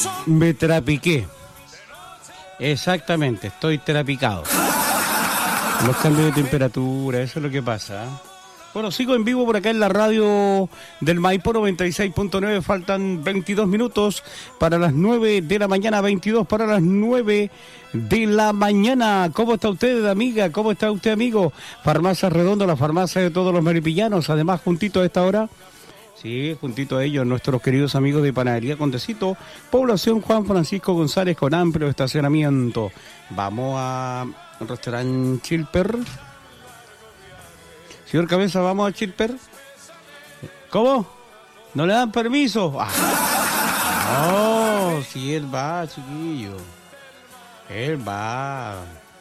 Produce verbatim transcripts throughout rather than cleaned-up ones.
Me trapiqué. Exactamente, estoy trapicado. Los cambios de temperatura, eso es lo que pasa, ¿eh? Bueno, sigo en vivo por acá en la radio del Maipo noventa y seis punto nueve. Faltan veintidós minutos para las nueve de la mañana, veintidós para las nueve de la mañana. ¿Cómo está usted, amiga? ¿Cómo está usted, amigo? Farmacia Redondo, la farmacia de todos los meripillanos. Además, juntito a esta hora, sí, juntito a ellos, nuestros queridos amigos de Panadería Condecito, población Juan Francisco González, con amplio estacionamiento. Vamos a un restaurante Chilper. Señor Cabeza, ¿vamos a Chilper? ¿Cómo? ¿No le dan permiso? Ah. No, si él va, chiquillo. Él va.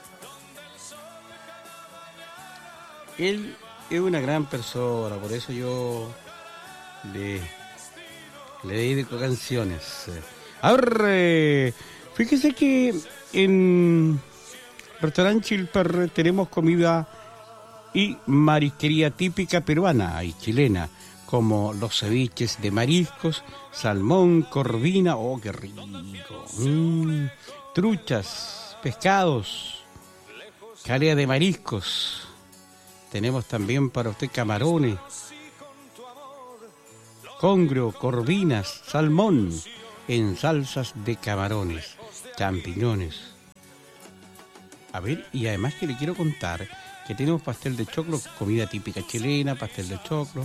Él es una gran persona, por eso yo le, le dedico canciones. A ver, eh, fíjese que en restaurante Chilper tenemos comida y marisquería típica peruana y chilena, como los ceviches de mariscos, salmón, corvina, oh, qué rico, mm, truchas, pescados, calea de mariscos. Tenemos también para usted camarones, congrio, corvinas, salmón, en salsas de camarones, champiñones. A ver, y además que le quiero contar que tenemos pastel de choclo, comida típica chilena, pastel de choclo,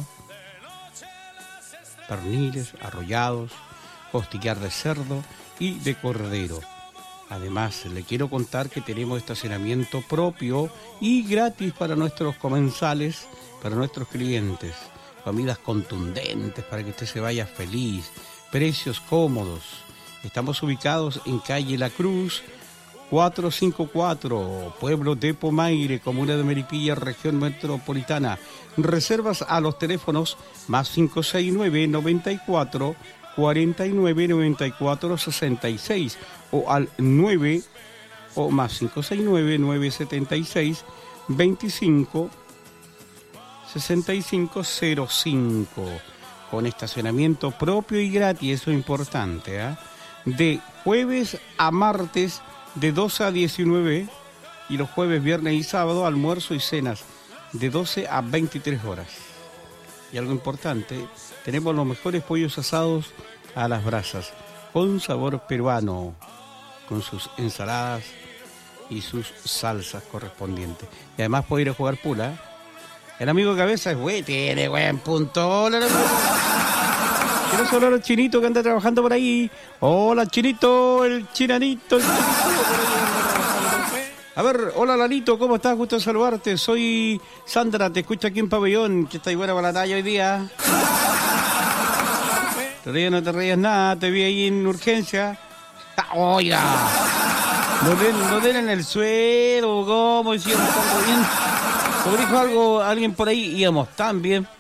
perniles, arrollados, costillar de cerdo y de cordero. Además, le quiero contar que tenemos estacionamiento propio y gratis para nuestros comensales, para nuestros clientes. Comidas contundentes para que usted se vaya feliz, precios cómodos. Estamos ubicados en calle La Cruz, cuatrocientos cincuenta y cuatro, pueblo de Pomaire, comuna de Melipilla, región metropolitana. Reservas a los teléfonos más cinco seis nueve, noventa y cuatro, cuarenta y nueve, noventa y cuatro, sesenta y seis o al nueve o más cinco seis nueve, nueve setenta y seis, veinticinco, sesenta y cinco cero cinco, con estacionamiento propio y gratis, eso es importante, ¿eh? De jueves a martes de doce a diecinueve y los jueves, viernes y sábado almuerzo y cenas de doce a veintitrés horas. Y algo importante, tenemos los mejores pollos asados a las brasas con sabor peruano, con sus ensaladas y sus salsas correspondientes. Y además puede ir a jugar pula. El amigo Cabeza es güey, tiene buen punto. Quiero saludar al Chinito que anda trabajando por ahí. Hola, Chinito, el Chinanito, el Chinito. A ver, hola, Lalito, ¿cómo estás? Gusto de saludarte. Soy Sandra, te escucho aquí en Pabellón, que está buena para la talla hoy día. Todavía no te reías nada, te vi ahí en urgencia. Ah, oiga, no den, no den en el suelo, ¿cómo? Hicimos algo bien. Como dijo algo, alguien por ahí, íbamos tan bien.